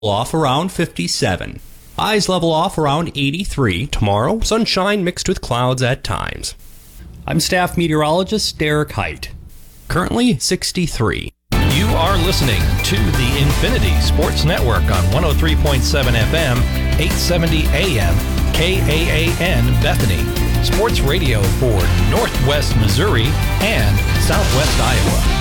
off around 57. Highs level off around 83. Tomorrow, sunshine mixed with clouds at times. I'm staff meteorologist Derek Height. Currently 63. You are listening to the Infinity Sports Network on 103.7 FM, 870 AM, KAAN Bethany. Sports radio for Northwest Missouri and Southwest Iowa.